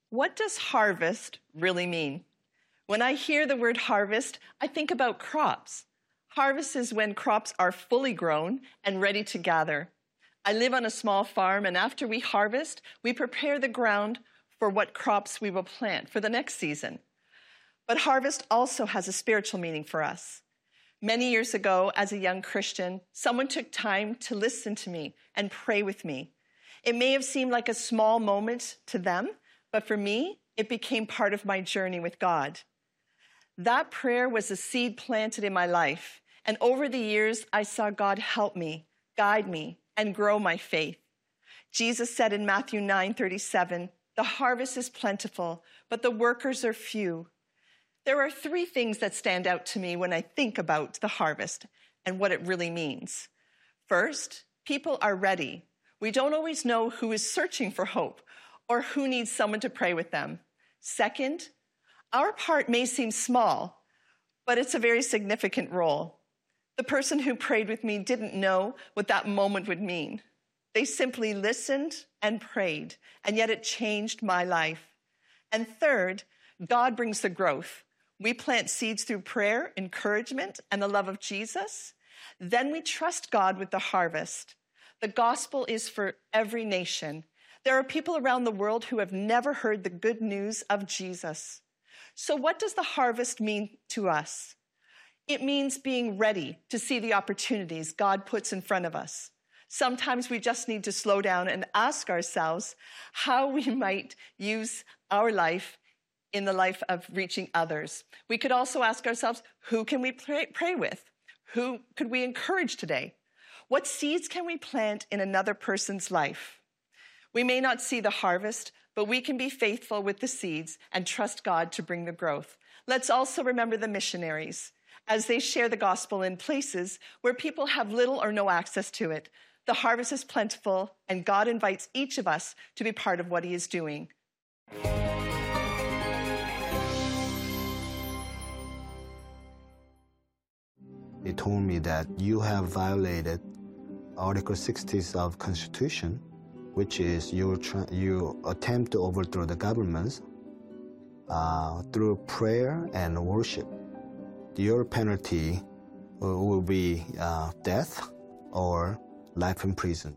What does harvest really mean? When I hear the word harvest, I think about crops. Harvest is when crops are fully grown and ready to gather. I live on a small farm, and after we harvest, we prepare the ground for what crops we will plant for the next season. But harvest also has a spiritual meaning for us. Many years ago, as a young Christian, someone took time to listen to me and pray with me. It may have seemed like a small moment to them, but for me, it became part of my journey with God. That prayer was a seed planted in my life, and over the years, I saw God help me, guide me, and grow my faith. Jesus said in Matthew 9:37, "The harvest is plentiful, but the workers are few." There are three things that stand out to me when I think about the harvest and what it really means. First, people are ready. We don't always know who is searching for hope or who needs someone to pray with them. Second, our part may seem small, but it's a very significant role. The person who prayed with me didn't know what that moment would mean. They simply listened and prayed, and yet it changed my life. And third, God brings the growth. We plant seeds through prayer, encouragement, and the love of Jesus. Then we trust God with the harvest. The gospel is for every nation. There are people around the world who have never heard the good news of Jesus. So what does the harvest mean to us? It means being ready to see the opportunities God puts in front of us. Sometimes we just need to slow down and ask ourselves how we might use our life in the life of reaching others. We could also ask ourselves, who can we pray with? Who could we encourage today? What seeds can we plant in another person's life? We may not see the harvest, but we can be faithful with the seeds and trust God to bring the growth. Let's also remember the missionaries as they share the gospel in places where people have little or no access to it. The harvest is plentiful, and God invites each of us to be part of what he is doing. They told me that you have violated Article 60 of Constitution, which is you attempt to overthrow the governments through prayer and worship. Your penalty will be death or life in prison.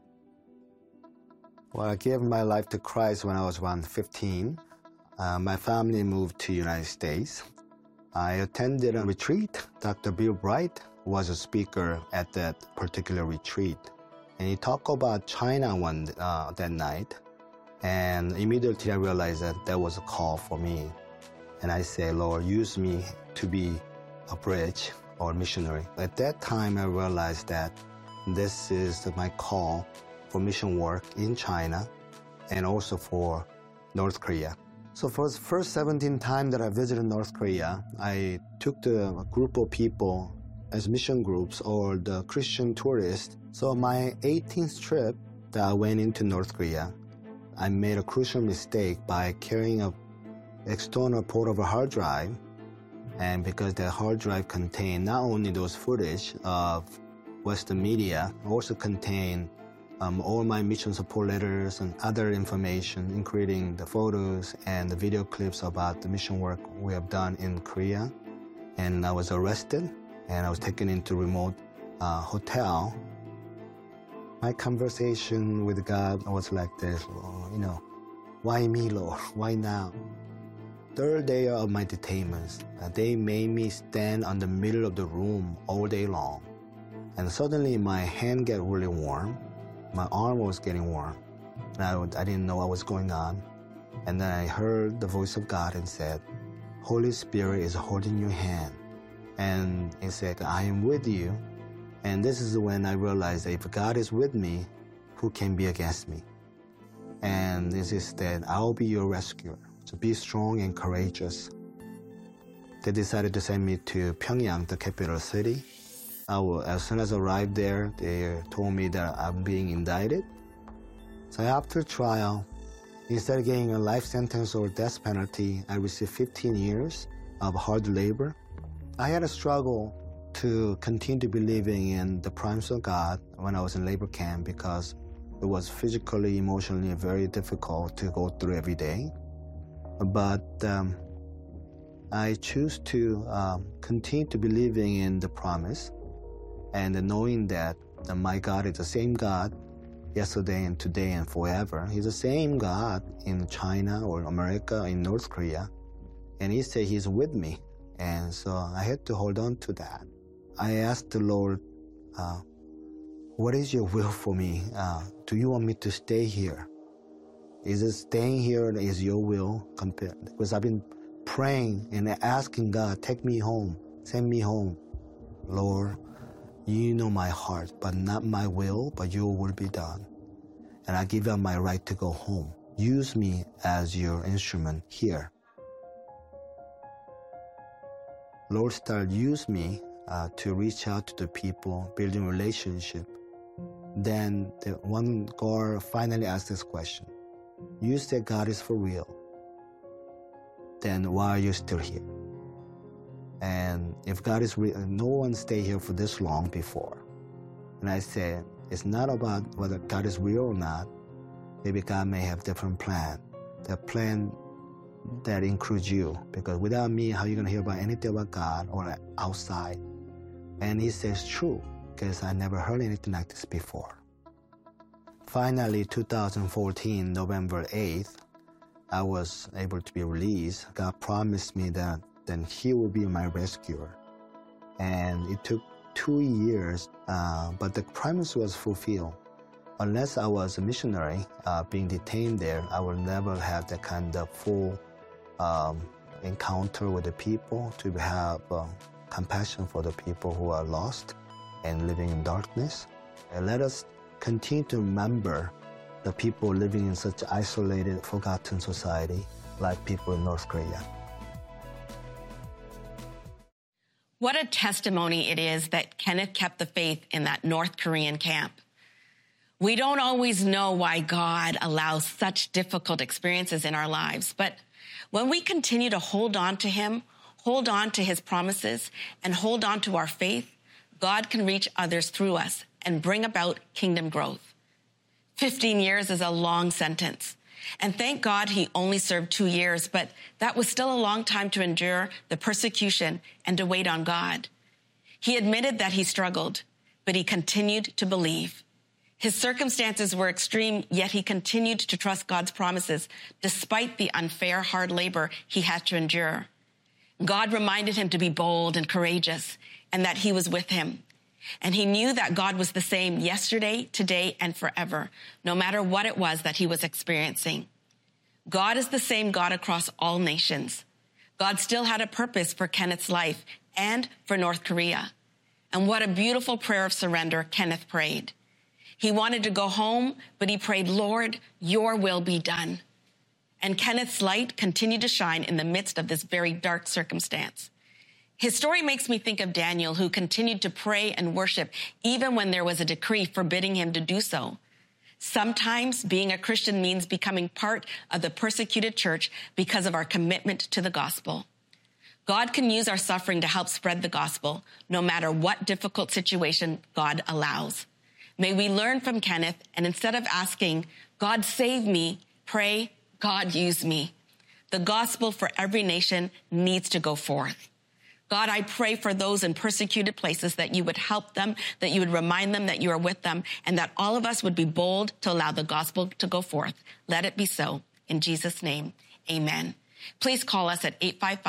Well, I gave my life to Christ when I was around 15. My family moved to the United States. I attended a retreat. Dr. Bill Bright was a speaker at that particular retreat. And he talked about China that night. And immediately I realized that that was a call for me. And I said, Lord, use me to be a bridge or missionary. At that time, I realized that this is my call for mission work in China and also for North Korea. So for the first 17 times that I visited North Korea, I took a group of people as mission groups or the Christian tourists. So my 18th trip that I went into North Korea, I made a crucial mistake by carrying an external portable hard drive. And because that hard drive contained not only those footage of Western media, also contained all my mission support letters and other information, including the photos and the video clips about the mission work we have done in Korea. And I was arrested, and I was taken into a remote hotel. My conversation with God was like this, why me, Lord? Why now? Third day of my detainment, they made me stand on the middle of the room all day long. And suddenly my hand got really warm. My arm was getting warm. And I didn't know what was going on. And then I heard the voice of God and said, Holy Spirit is holding your hand. And he said, I am with you. And this is when I realized that if God is with me, who can be against me? And this is that I'll be your rescuer. So be strong and courageous. They decided to send me to Pyongyang, the capital city. As soon as I arrived there, they told me that I'm being indicted. So after trial, instead of getting a life sentence or death penalty, I received 15 years of hard labor. I had a struggle to continue believing in the promise of God when I was in labor camp because it was physically, emotionally very difficult to go through every day. But I choose to continue to believing in the promise and knowing that my God is the same God yesterday and today and forever. He's the same God in China or America, in North Korea. And he said he's with me. And so I had to hold on to that. I asked the Lord, what is your will for me? Do you want me to stay here? Is it staying here is your will? Because I've been praying and asking God, take me home, send me home. Lord, you know my heart, but not my will, but your will be done. And I give up my right to go home. Use me as your instrument here. Lord started use me to reach out to the people, building relationship. Then the one girl finally asked this question. You said God is for real. Then why are you still here? And if God is real, no one stayed here for this long before. And I said, it's not about whether God is real or not. Maybe God may have different plan. The plan that includes you. Because without me, how are you going to hear about anything about God or outside? And he says, true, because I never heard anything like this before. Finally, 2014, November 8th, I was able to be released. God promised me that then he will be my rescuer. And it took 2 years, but the promise was fulfilled. Unless I was a missionary being detained there, I will never have that kind of full encounter with the people, to have compassion for the people who are lost and living in darkness. And let us continue to remember the people living in such isolated, forgotten society like people in North Korea. What a testimony it is that Kenneth kept the faith in that North Korean camp. We don't always know why God allows such difficult experiences in our lives, but when we continue to hold on to him, hold on to his promises, and hold on to our faith, God can reach others through us and bring about kingdom growth. 15 years is a long sentence. And thank God he only served 2 years, but that was still a long time to endure the persecution and to wait on God. He admitted that he struggled, but he continued to believe. His circumstances were extreme, yet he continued to trust God's promises despite the unfair, hard labor he had to endure. God reminded him to be bold and courageous and that he was with him. And he knew that God was the same yesterday, today, and forever, no matter what it was that he was experiencing. God is the same God across all nations. God still had a purpose for Kenneth's life and for North Korea. And what a beautiful prayer of surrender Kenneth prayed. He wanted to go home, but he prayed, Lord, your will be done. And Kenneth's light continued to shine in the midst of this very dark circumstance. His story makes me think of Daniel, who continued to pray and worship even when there was a decree forbidding him to do so. Sometimes being a Christian means becoming part of the persecuted church because of our commitment to the gospel. God can use our suffering to help spread the gospel, no matter what difficult situation God allows. May we learn from Kenneth, and instead of asking, God save me, pray, God use me. The gospel for every nation needs to go forth. God, I pray for those in persecuted places that you would help them, that you would remind them that you are with them, and that all of us would be bold to allow the gospel to go forth. Let it be so. In Jesus' name, amen. Please call us at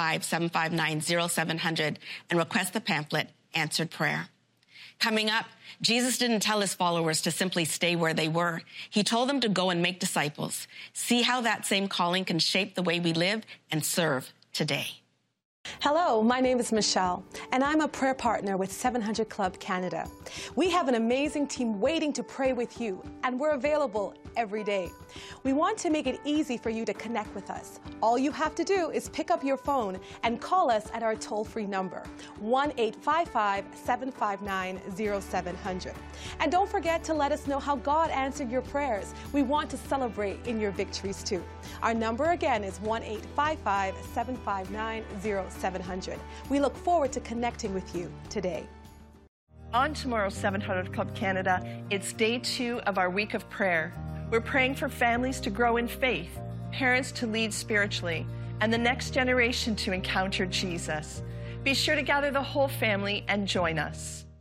855-759-0700 and request the pamphlet, Answered Prayer. Coming up, Jesus didn't tell his followers to simply stay where they were. He told them to go and make disciples. See how that same calling can shape the way we live and serve today. Hello, my name is Michelle, and I'm a prayer partner with 700 Club Canada. We have an amazing team waiting to pray with you, and we're available every day. We want to make it easy for you to connect with us. All you have to do is pick up your phone and call us at our toll-free number, 1-855-759-0700. And don't forget to let us know how God answered your prayers. We want to celebrate in your victories too. Our number again is 1-855-759-0700. We look forward to connecting with you today. On tomorrow's 700 Club Canada, it's day 2 of our week of prayer. We're praying for families to grow in faith, parents to lead spiritually, and the next generation to encounter Jesus. Be sure to gather the whole family and join us.